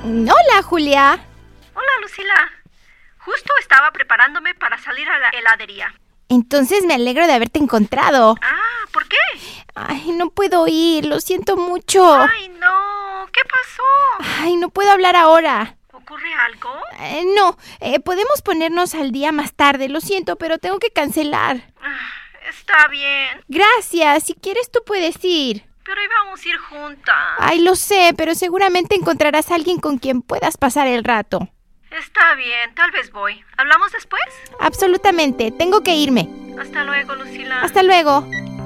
Hola, Julia. Hola, Lucila. Justo estaba preparándome para salir a la heladería. Entonces me alegro de haberte encontrado. Ah, ¿por qué? Ay, no puedo ir, lo siento mucho. Ay, no. ¿Qué pasó? Ay, no puedo hablar ahora. ¿Ocurre algo? No, podemos ponernos al día más tarde, lo siento, pero tengo que cancelar. Está bien. Gracias, si quieres tú puedes ir. Pero íbamos a ir juntas. Ay, lo sé, pero seguramente encontrarás a alguien con quien puedas pasar el rato. Está bien, tal vez voy. ¿Hablamos después? Absolutamente, tengo que irme. Hasta luego, Lucila. Hasta luego.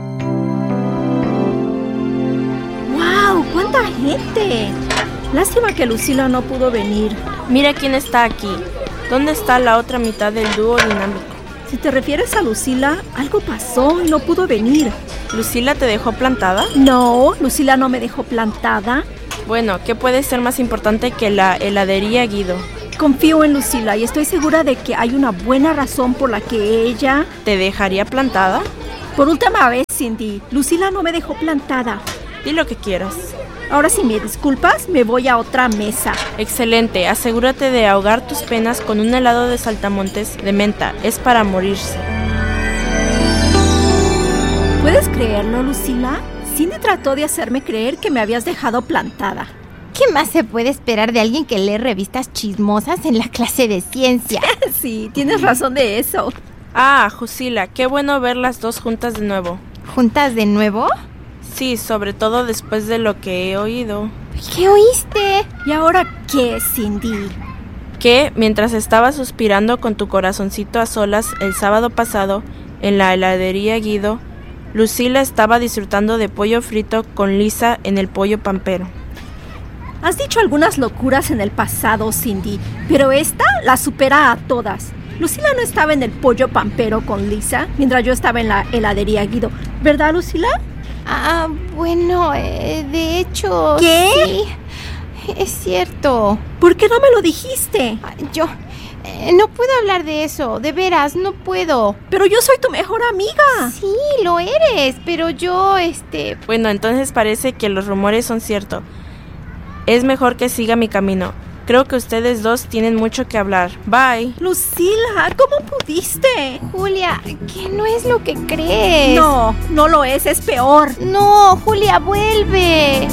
¡Wow! ¡Cuánta gente! Lástima que Lucila no pudo venir. Mira quién está aquí. ¿Dónde está la otra mitad del dúo dinámico? Si te refieres a Lucila, algo pasó y no pudo venir. ¿Lucila te dejó plantada? No, Lucila no me dejó plantada. Bueno, ¿qué puede ser más importante que la heladería Guido? Confío en Lucila y estoy segura de que hay una buena razón por la que ella... ¿Te dejaría plantada? Por última vez, Cindy, Lucila no me dejó plantada. Di lo que quieras. Ahora, si me disculpas, me voy a otra mesa. Excelente, asegúrate de ahogar tus penas con un helado de saltamontes de menta. Es para morirse. ¿Puedes creerlo, Lucila? Cindy trató de hacerme creer que me habías dejado plantada. ¿Qué más se puede esperar de alguien que lee revistas chismosas en la clase de ciencia? Sí, tienes razón de eso. Ah, Jusila, qué bueno ver las dos juntas de nuevo. ¿Juntas de nuevo? Sí, sobre todo después de lo que he oído. ¿Qué oíste? ¿Y ahora qué, Cindy? Que, mientras estaba suspirando con tu corazoncito a solas el sábado pasado en la heladería Guido, Lucila estaba disfrutando de pollo frito con Lisa en el pollo pampero. Has dicho algunas locuras en el pasado, Cindy, pero esta la supera a todas. Lucila no estaba en el pollo pampero con Lisa mientras yo estaba en la heladería Guido. ¿Verdad, Lucila? Bueno, de hecho... ¿Qué? Sí, es cierto. ¿Por qué no me lo dijiste? Yo no puedo hablar de eso, de veras, no puedo. Pero yo soy tu mejor amiga. Sí, lo eres, pero yo, Bueno, entonces parece que los rumores son ciertos. Es mejor que siga mi camino. Creo que ustedes dos tienen mucho que hablar. Bye. Lucila, ¿cómo pudiste? Julia, que no es lo que crees. No, no lo es peor. No, Julia, vuelve.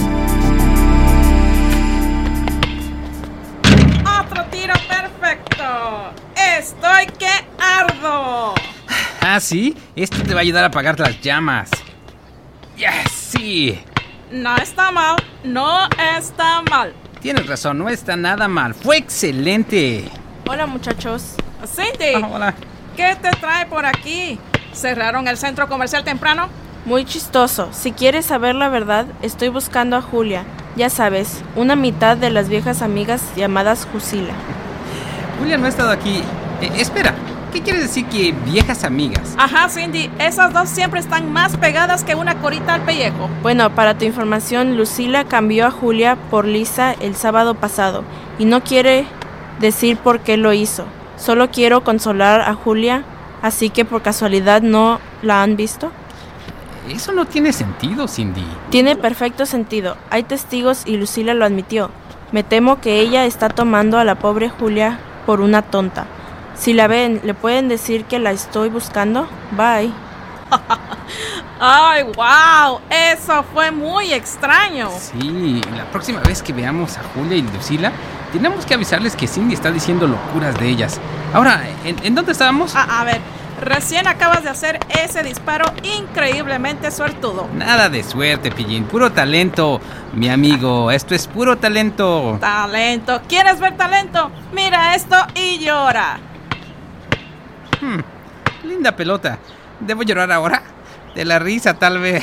¡Otro tiro perfecto! ¡Estoy que ardo! Ah, ¿sí? Esto te va a ayudar a apagar las llamas. ¡Ya, sí! No está mal, no está mal. Tienes razón, no está nada mal. ¡Fue excelente! Hola, muchachos. Cindy, Hola. ¿qué te trae por aquí? ¿Cerraron el centro comercial temprano? Muy chistoso. Si quieres saber la verdad, estoy buscando a Julia. Ya sabes, una mitad de las viejas amigas llamadas Jusila. Julia no ha estado aquí. Espera, ¿qué quiere decir que viejas amigas? Ajá, Cindy, esas dos siempre están más pegadas que una corita al pellejo. Bueno, para tu información, Lucila cambió a Julia por Lisa el sábado pasado y no quiere decir por qué lo hizo. Solo quiero consolar a Julia, así que por casualidad no la han visto. Eso no tiene sentido, Cindy. Tiene perfecto sentido. Hay testigos y Lucila lo admitió. Me temo que ella está tomando a la pobre Julia por una tonta. Si la ven, ¿le pueden decir que la estoy buscando? Bye. ¡Ay, wow! Eso fue muy extraño. Sí, la próxima vez que veamos a Julia y Lucila, tenemos que avisarles que Cindy está diciendo locuras de ellas. Ahora, ¿en dónde estábamos? A ver, recién acabas de hacer ese disparo increíblemente suertudo. Nada de suerte, Pillín, puro talento. Mi amigo, esto es puro talento. Talento. ¿Quieres ver talento? Mira esto y llora. Linda pelota. ¿Debo llorar ahora? De la risa, tal vez.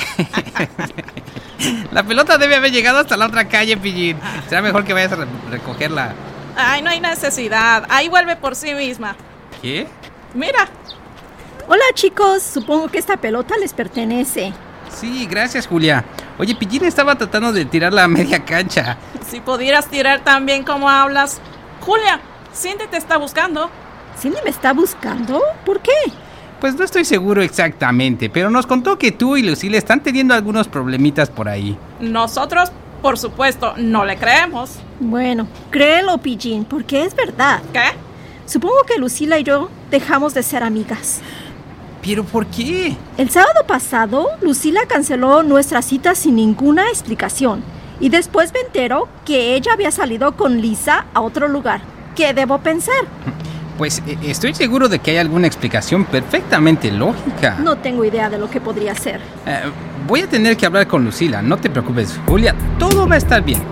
La pelota debe haber llegado hasta la otra calle, Pillín. Será mejor que vayas a recogerla. Ay, no hay necesidad. Ahí vuelve por sí misma. ¿Qué? Mira. Hola, chicos. Supongo que esta pelota les pertenece. Sí, gracias, Julia. Oye, Pillín estaba tratando de tirarla a media cancha. Si pudieras tirar tan bien como hablas. Julia, Cindy te está buscando. ¿Cindy me está buscando? ¿Por qué? Pues no estoy seguro exactamente, pero nos contó que tú y Lucila están teniendo algunos problemitas por ahí. ¿Nosotros? Por supuesto, no le creemos. Bueno, créelo, Pillín, porque es verdad. ¿Qué? Supongo que Lucila y yo dejamos de ser amigas. ¿Pero por qué? El sábado pasado, Lucila canceló nuestra cita sin ninguna explicación. Y después me entero que ella había salido con Lisa a otro lugar. ¿Qué debo pensar? Pues estoy seguro de que hay alguna explicación perfectamente lógica. No tengo idea de lo que podría ser. Voy a tener que hablar con Lucila, no te preocupes, Julia, todo va a estar bien.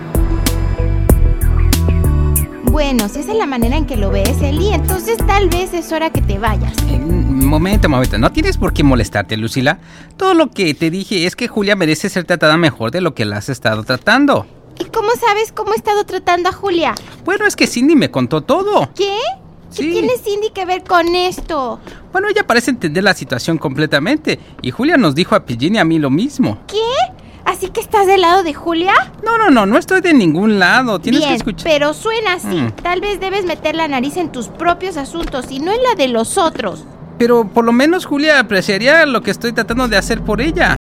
Bueno, si esa es la manera en que lo ves, Eli, entonces tal vez es hora que te vayas. Momento, no tienes por qué molestarte, Lucila. Todo lo que te dije es que Julia merece ser tratada mejor de lo que la has estado tratando. ¿Y cómo sabes cómo he estado tratando a Julia? Bueno, es que Cindy me contó todo. ¿Qué? ¿Qué Sí. tiene Cindy que ver con esto? Bueno, ella parece entender la situación completamente. Y Julia nos dijo a Pillín y a mí lo mismo. ¿Qué? ¿Así que estás del lado de Julia? No estoy de ningún lado. Tienes Bien, que escuchar. pero suena así. Tal vez debes meter la nariz en tus propios asuntos y no en la de los otros. Pero por lo menos Julia apreciaría lo que estoy tratando de hacer por ella.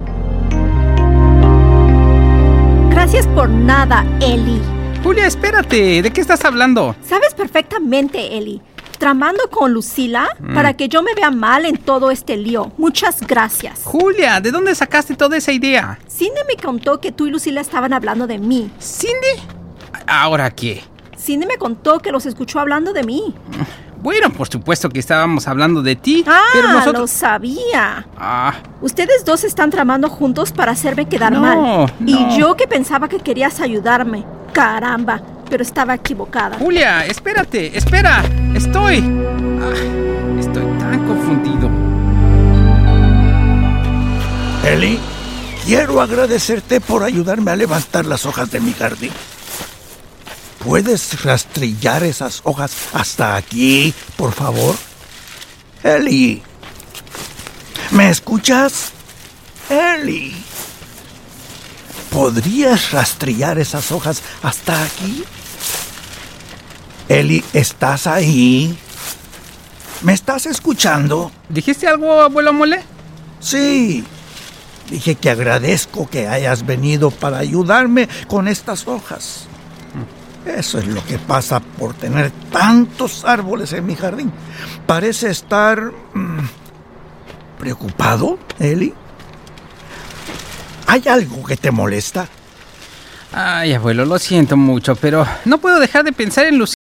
Gracias por nada, Eli. Julia, espérate. ¿De qué estás hablando? Sabes perfectamente, Eli. Tramando con Lucila para que yo me vea mal en todo este lío. Muchas gracias. Julia, ¿de dónde sacaste toda esa idea? Cindy me contó que tú y Lucila estaban hablando de mí. ¿Cindy? ¿Ahora qué? Cindy me contó que los escuchó hablando de mí. Bueno, por supuesto que estábamos hablando de ti, pero Lo nosotros... sabía. Ah, Ustedes dos están tramando juntos para hacerme quedar No, mal. no. Y yo que pensaba que querías ayudarme. Caramba, pero estaba equivocada. Julia, espérate, espera. Estoy tan confundido. Eli, quiero agradecerte por ayudarme a levantar las hojas de mi jardín. ¿Puedes rastrillar esas hojas hasta aquí, por favor? Eli, ¿me escuchas? Eli, ¿podrías rastrillar esas hojas hasta aquí? Eli, ¿estás ahí? ¿Me estás escuchando? ¿Dijiste algo, abuelo Mole? Sí, dije que agradezco que hayas venido para ayudarme con estas hojas. Eso es lo que pasa por tener tantos árboles en mi jardín. Parece estar preocupado, Eli. ¿Hay algo que te molesta? Ay, abuelo, lo siento mucho, pero no puedo dejar de pensar en Lucila.